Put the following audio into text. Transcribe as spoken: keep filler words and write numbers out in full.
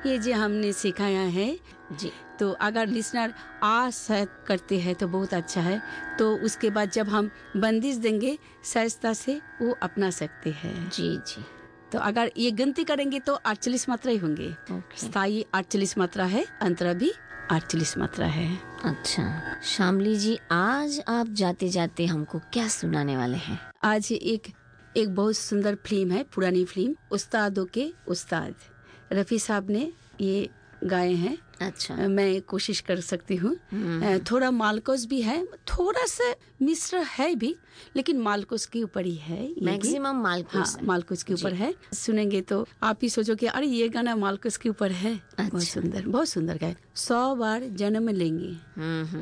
ये जो हमने सिखाया है जी। तो अगर लिसनर आ शायद करते हैं तो बहुत अच्छा है। तो उसके बाद जब हम बंदिश देंगे सहजता से वो अपना सकते हैं। जी जी। तो अगर ये गिनती करेंगे तो अड़तालीस मात्रा ही होंगे। ओके। स्थाई अड़तालीस मात्रा है, अंतरा भी अड़तालीस मात्रा है। अच्छा शामली जी, आज आप जाते जाते हमको क्या सुनाने वाले हैं? आज एक एक बहुत सुंदर फिल्म है, पुरानी फिल्म, उस्तादों के उस्ताद, रफ़ी साहब ने ये गाए हैं। अच्छा। मैं कोशिश कर सकती हूँ। थोड़ा मालकोस भी है, थोड़ा सा मिश्र है भी, लेकिन मालकोस के ऊपर ही है। मैक्सिमम मालकोस। हाँ, मालकोस के ऊपर है। सुनेंगे तो आप ही सोचोगे अरे ये गाना मालकोस के ऊपर है। अच्छा। बहुत सुंदर, बहुत सुंदर गाए। सौ बार जन्म लेंगे